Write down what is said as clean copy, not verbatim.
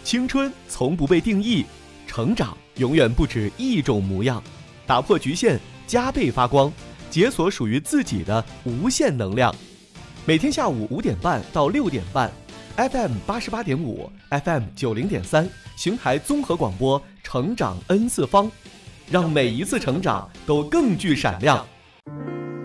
青春从不被定义，成长永远不止一种模样。打破局限，加倍发光，解锁属于自己的无限能量。每天下午5点半到6点半 ，FM 88.5 ，FM 90.3，邢台综合广播，成长 N 次方，让每一次成长都更具闪亮。